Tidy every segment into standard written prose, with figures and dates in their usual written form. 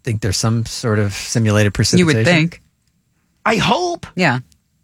think there's some sort of simulated precipitation. You would think. I hope. Yeah.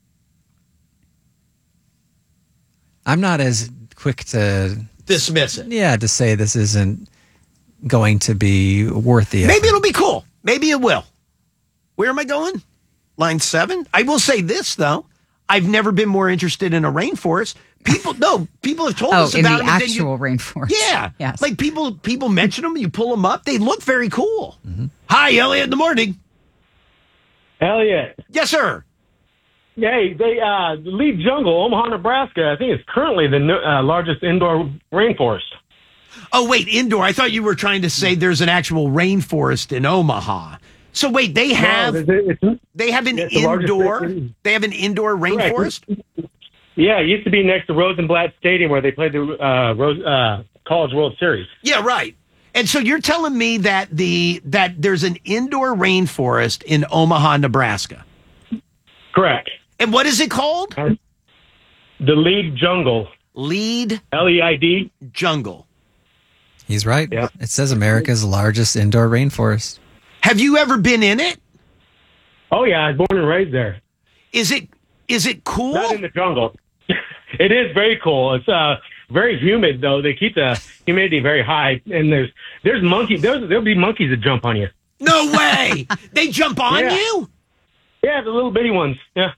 I'm not as quick to dismiss it. Yeah, to say this isn't going to be worth the effort. Maybe it'll be cool. Maybe it will. Where am I going? Line 7. I will say this, though. I've never been more interested in a rainforest. People have told us in about the them. actual rainforest. Yeah. Yes. Like people mention them, you pull them up. They look very cool. Mm-hmm. Hi, Elliot, in the morning. Elliot. Yes, sir. Hey, the Lead Jungle, Omaha, Nebraska, I think it's currently the largest indoor rainforest. Oh, wait, indoor. I thought you were trying to say there's an actual rainforest in Omaha. So wait, they have an indoor rainforest? Correct. Yeah, it used to be next to Rosenblatt Stadium where they played the College World Series. Yeah, right. And so you're telling me that that there's an indoor rainforest in Omaha, Nebraska? Correct. And what is it called? The Lead Jungle. Lead? L-E-I-D. Jungle. He's right. Yep. It says America's largest indoor rainforest. Have you ever been in it? Oh, yeah. I was born and raised there. Is it cool? Not in the jungle. It is very cool. It's very humid, though. They keep the humidity very high. And there's monkeys. There'll be monkeys that jump on you. No way! They jump on you? Yeah, the little bitty ones. Yeah.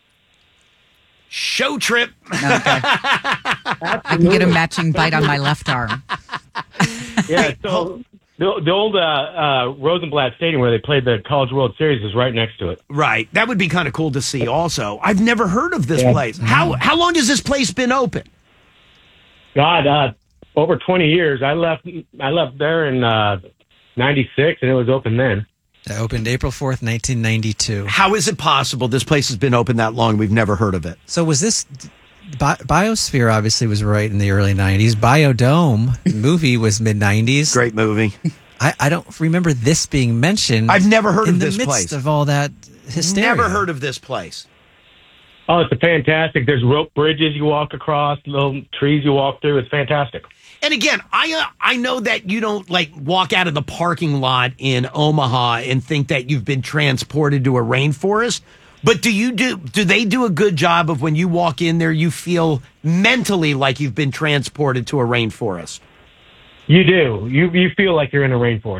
Show trip. Okay. I can get a matching bite on my left arm. Yeah, so the old Rosenblatt Stadium where they played the College World Series is right next to it. Right. That would be kind of cool to see also. I've never heard of this place. How long has this place been open? God, over 20 years. I left there in 96 and it was open then. It opened April 4th, 1992. How is it possible this place has been open that long? We've never heard of it. So was this... Biosphere obviously was right in the early 90s. Biodome, the movie, was mid-90s. Great movie. I don't remember this being mentioned. I've never heard of this place. In the midst of all that hysteria. Never heard of this place. Oh, it's fantastic. There's rope bridges you walk across, little trees you walk through. It's fantastic. And again, I know that you don't walk out of the parking lot in Omaha and think that you've been transported to a rainforest. But do they do a good job of when you walk in there, you feel mentally like you've been transported to a rainforest? You do. You feel like you're in a rainforest.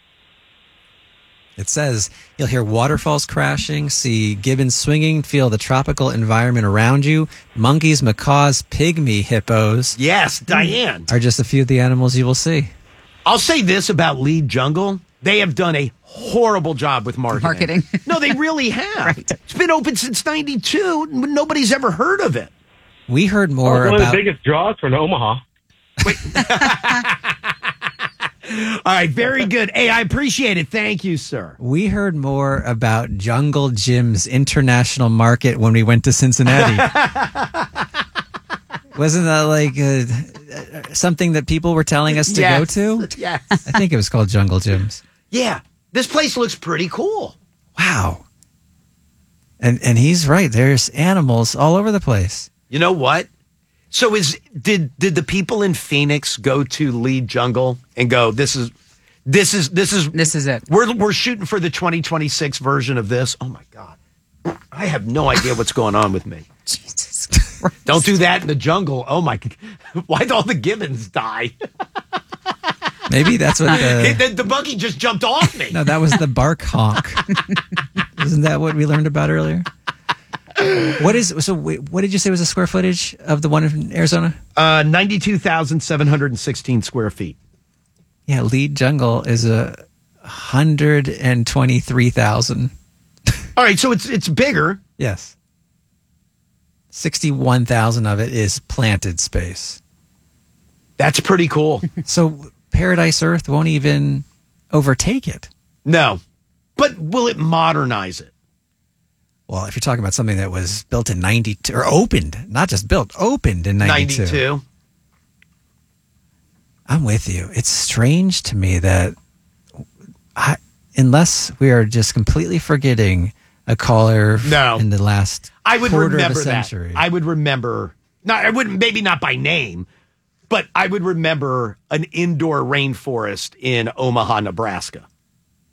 It says you'll hear waterfalls crashing, see gibbons swinging, feel the tropical environment around you. Monkeys, macaws, pygmy hippos. Yes, Diane. Are just a few of the animals you will see. I'll say this about Lead Jungle. They have done a horrible job with marketing. No, they really have. Right. It's been open since 92. Nobody's ever heard of it. We heard more about... one of the biggest draws for Omaha. All right, very good. Hey, I appreciate it. Thank you, sir. We heard more about Jungle Jim's international market when we went to Cincinnati. Wasn't that something that people were telling us to go to? Yes. I think it was called Jungle Jim's. Yeah. This place looks pretty cool. Wow. And he's right. There's animals all over the place. You know what? So did the people in Phoenix go to Lead Jungle and go, this is it. We're shooting for the 2026 version of this. Oh my God. I have no idea what's going on with me. Jesus Christ. Don't do that in the jungle. Oh my God. Why'd all the gibbons die? Maybe that's what the buggy just jumped off me. No, that was the bark honk. Isn't that what we learned about earlier? What did you say was the square footage of the one in Arizona? 92,716 square feet. Yeah, Lead Jungle is 123,000. All right, so it's bigger. Yes. 61,000 of it is planted space. That's pretty cool. So Paradise Earth won't even overtake it. No. But will it modernize it? Well, if you're talking about something that was built in 92, or opened, not just built, opened in 92. I'm with you. It's strange to me that unless we are just completely forgetting a caller in the last quarter of a century. I would remember, maybe not by name, but I would remember an indoor rainforest in Omaha, Nebraska.